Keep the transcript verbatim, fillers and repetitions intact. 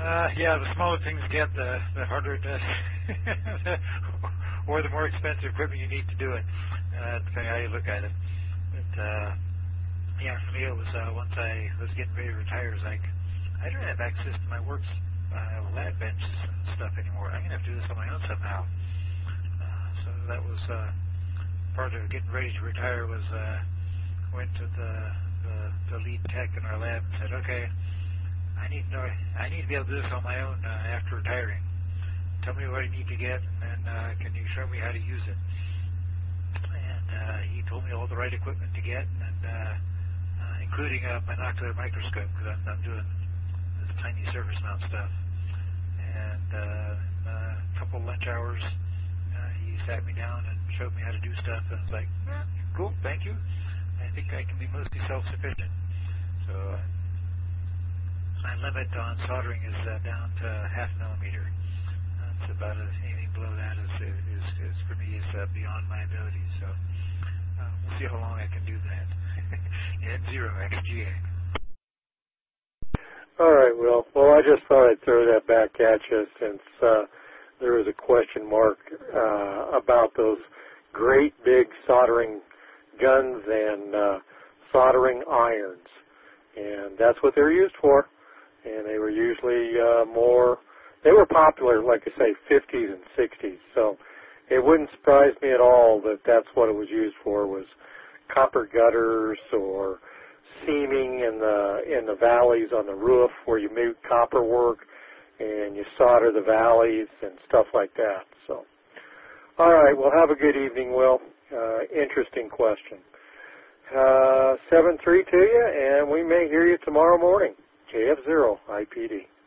Uh, yeah, the smaller things get, the, the harder it does. Or the more expensive equipment you need to do it, uh, depending on how you look at it. But, uh, yeah, for me it was, uh, once I was getting ready to retire, it was like, I don't have access to my works, uh, lab benches and stuff anymore. I'm going to have to do this on my own somehow. Uh, so that was, uh, part of getting ready to retire was, uh, went to the, the, the lead tech in our lab and said, okay, I need to know, I need to be able to do this on my own uh, after retiring. Tell me what I need to get, and then uh, can you show me how to use it? And uh, he told me all the right equipment to get, and uh, uh, including a binocular microscope, because I'm, I'm doing this tiny surface mount stuff. And uh, in a couple lunch hours, uh, he sat me down and showed me how to do stuff, and I was like, eh, cool, thank you. I think I can be mostly self-sufficient. So uh, my limit on soldering is uh, down to half millimeter. That's about it. Anything below that is, is, is for me, is uh, beyond my ability. So uh, we'll see how long I can do that. N zero X G A. All right, Will. Well, I just thought I'd throw that back at you since uh, there was a question mark uh, about those great big soldering guns and uh, soldering irons. And that's what they're used for. And they were usually uh, more, they were popular, like I say, fifties and sixties. So it wouldn't surprise me at all that that's what it was used for, was copper gutters or seaming in the in the valleys on the roof where you made copper work and you solder the valleys and stuff like that. So, all right, well, have a good evening, Will. Uh, interesting question. Uh, seven three to you, and we may hear you tomorrow morning. J F zero I P D.